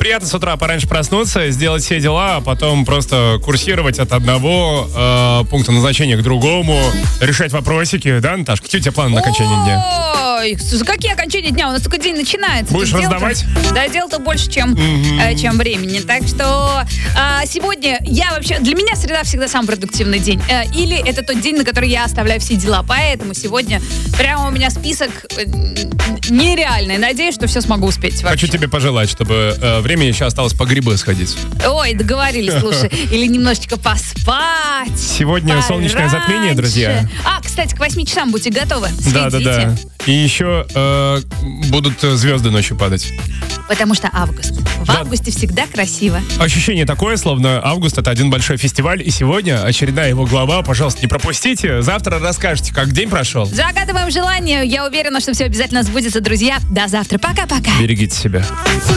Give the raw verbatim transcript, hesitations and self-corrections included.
приятно с утра пораньше проснуться, сделать все дела, а потом просто курсировать от одного э, пункта назначения к другому, решать вопросики, да, Наташ? Какие у тебя планы на окончание дня? Ой, за какие окончания дня? У нас только день начинается. Будешь Тут раздавать? Дел-то, да, дел-то больше, чем, mm-hmm. э, чем времени. Так что э, сегодня я вообще... Для меня среда всегда самый продуктивный день. Э, или это тот день, на который я оставляю все дела. Поэтому сегодня прямо у меня список э, нереальный. Надеюсь, что все смогу успеть вообще. Хочу тебе пожелать, чтобы э, времени еще осталось по грибы сходить. Ой, договорились, слушай. Или немножечко поспать. Сегодня пораньше. Солнечное затмение, друзья. А, кстати, к восьми часам будьте готовы. Да, да, да. И еще э, будут звезды ночью падать. Потому что август. В да. августе всегда красиво. Ощущение такое, словно август — это один большой фестиваль. И сегодня очередная его глава. Пожалуйста, не пропустите. Завтра расскажете, как день прошел. Загадываем желание. Я уверена, что все обязательно сбудется, друзья. До завтра. Пока-пока. Берегите себя.